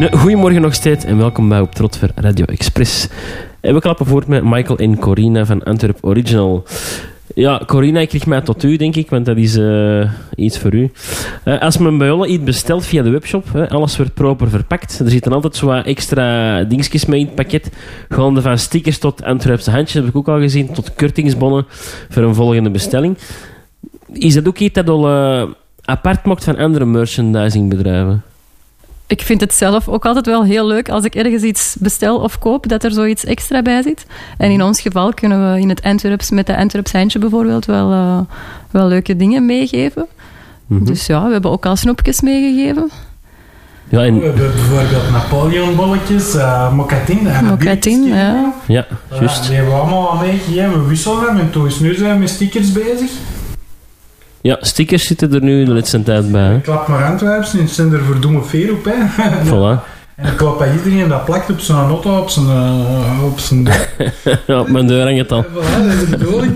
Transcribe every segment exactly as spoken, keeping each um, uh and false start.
Nou, goedemorgen nog steeds en welkom bij op Trotver Radio Express. En we klappen voort met Michael en Corina van Antwerp Original. Ja, Corina, ik richt mij tot u, denk ik, want dat is uh, iets voor u. Uh, als men bij jullie iets bestelt via de webshop, hè, alles wordt proper verpakt. Er zitten altijd zo wat extra dingetjes mee in het pakket. Gaande van stickers tot Antwerpse handjes, heb ik ook al gezien, tot kortingsbonnen voor een volgende bestelling. Is dat ook iets dat al uh, apart maakt van andere merchandisingbedrijven? Ik vind het zelf ook altijd wel heel leuk als ik ergens iets bestel of koop, dat er zoiets extra bij zit. En in ons geval kunnen we in het Antwerps, met de Antwerps handje bijvoorbeeld, wel, uh, wel leuke dingen meegeven. Mm-hmm. Dus ja, we hebben ook al snoepjes meegegeven. Ja, en... We hebben bijvoorbeeld Napoleonbolletjes, uh, mocatin. Mocatin, ja. Ja, juist. Uh, die hebben we allemaal al meegegeven. We wisselen hem en toen is nu zijn we met stickers bezig. Ja, stickers zitten er nu de laatste tijd bij. Ik klap maar Antwerps en het zijn er verdomme veer op. Hè. Voilà. En ik klap bij iedereen dat plakt op zijn auto, op zijn... Uh, op zijn ja, op mijn deur hangt het al. Voilà, dat is de bedoeling.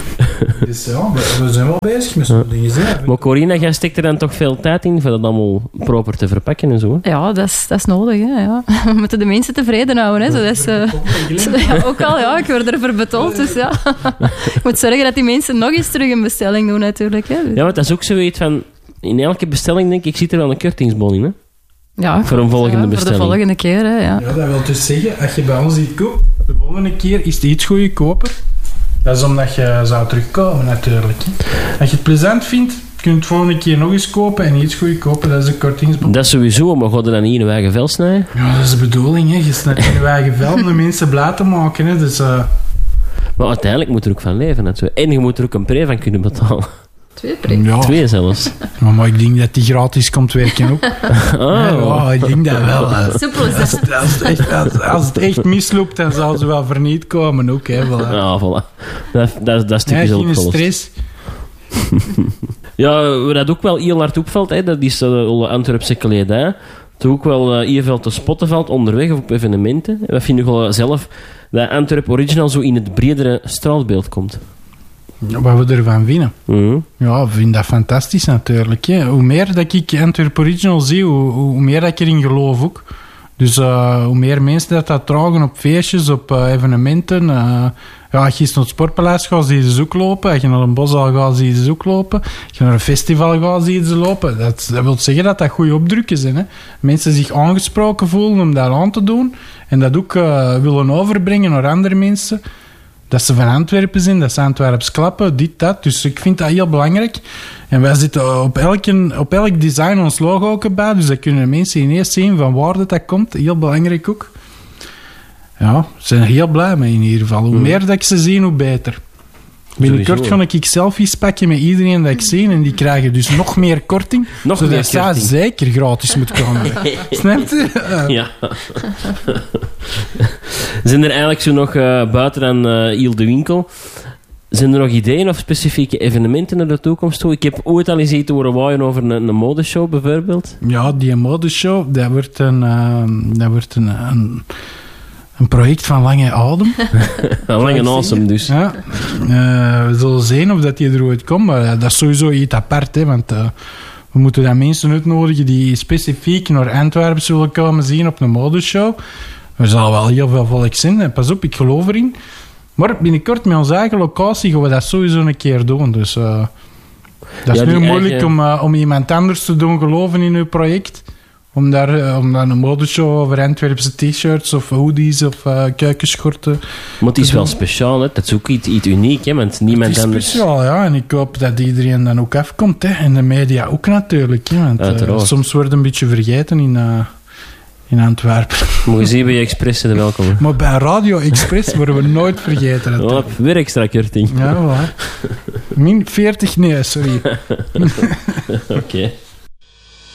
Dus ja, we, we zijn wel bezig met zo'n ja. dingen. Hè. Maar Corina, jij steekt er dan toch veel tijd in voor dat allemaal proper te verpakken en zo? Ja, dat is, dat is nodig. Hè, ja. We moeten de mensen tevreden houden. Hè, zo, dat is, uh, ja, ook al, ja, ik word ervoor betoeld. Dus ja. Ik moet zorgen dat die mensen nog eens terug een bestelling doen, natuurlijk. Hè. Ja, want dat is ook zoiets van... In elke bestelling, denk ik, zit er wel een kortingsbon in, hè? Ja, voor een volgende ja, bestelling. Voor de volgende keer, hè, ja. Ja, dat wil dus zeggen, als je bij ons iets koopt, de volgende keer is het iets goedkoper. Dat is omdat je zou terugkomen, natuurlijk. Als je het plezant vindt, kun je het volgende keer nog eens kopen en iets goedkoper. Dat is een kortingsbon. Dat is sowieso, maar gaan we dan niet in je eigen vel snijden? Ja, dat is de bedoeling, hè. Je snijdt in je eigen vel om de mensen blij te maken, hè. Dus, uh... maar uiteindelijk moet er ook van leven, natuurlijk. En je moet er ook een pre van kunnen betalen. Twee pre? Ja. Twee zelfs. Ja, maar ik denk dat die gratis komt werken ook. Oh. Ja, ik denk dat wel. Soepel is dat. Als, als, het echt, als, als het echt misloopt, dan zal ze wel verniet komen ook, hè. Voilà. Ja, voilà. Dat, dat, dat stukje is ja, ook geen gelost. stress. Ja, wat dat ook wel heel hard opvalt, hè, dat is de uh, Antwerpse kledij. Dat ook wel uh, heel veel te spotten valt onderweg of op evenementen. Wat vind je wel zelf dat Antwerp Original zo in het bredere straatbeeld komt? Wat we ervan vinden. Mm-hmm. Ja, ik vind dat fantastisch natuurlijk. Hè. Hoe meer dat ik Antwerp Original zie, hoe, hoe meer dat ik erin geloof ook. Dus uh, hoe meer mensen dat, dat dragen op feestjes, op uh, evenementen. Uh, ja, als je naar het Sportpaleis gaat, zie je ze ook lopen. Als je naar een boshal gaat, zie je ze ook lopen. Als je naar een festival gaat, zie je ze lopen. Dat, dat wil zeggen dat dat goede opdrukken zijn. Hè. Mensen zich aangesproken voelen om dat aan te doen. En dat ook uh, willen overbrengen naar andere mensen. Dat ze van Antwerpen zijn, dat ze Antwerps klappen, dit, dat. Dus ik vind dat heel belangrijk. En wij zitten op, elke, op elk design ons logo ook erbij. Dus dat kunnen mensen ineens zien van waar dat, dat komt. Heel belangrijk ook. Ja, ze zijn heel blij mee in ieder geval. Hoe mm. meer dat ik ze zie, hoe beter. Binnenkort ga ik selfies pakken met iedereen dat ik zie. En die krijgen dus nog meer korting. Nog zodat meer zij korting. zeker gratis moet komen. Snap je? Ja. Zijn er eigenlijk zo nog, uh, buiten dan uh, heel de winkel, zijn er nog ideeën of specifieke evenementen naar de toekomst toe? Ik heb ooit al eens iets horen waaien over een, een modeshow bijvoorbeeld. Ja, die modeshow, dat wordt een, uh, dat wordt een, een, een project van lange adem. Een lange asem dus. Ja. Uh, we zullen zien of dat die er ooit komt, maar uh, dat is sowieso iets apart, hè, want uh, we moeten dan mensen uitnodigen die specifiek naar Antwerpen zullen komen zien op een modeshow. Er zal wel heel veel volk zijn. Pas op, ik geloof erin. Maar binnenkort met onze eigen locatie gaan we dat sowieso een keer doen. Dus uh, dat is ja, nu moeilijk eigen... om, uh, om iemand anders te doen geloven in uw project. Om daar, uh, om daar een modeshow over Antwerpse t-shirts of hoodies of uh, kuikenschorten. Maar het is wel speciaal, hè? Dat is ook iets, iets uniek, hè? Want niemand het is anders... speciaal, ja. En ik hoop dat iedereen dan ook afkomt, hè. En de media ook natuurlijk, hè. Want uh, soms wordt een beetje vergeten in... Uh, in Antwerpen. Moet je zien bij je Express zijn welkom. Maar bij Radio Express worden we nooit vergeten. Oh, weer extra korting. Ja, voilà. Min veertig, nee, sorry. Oké. Okay.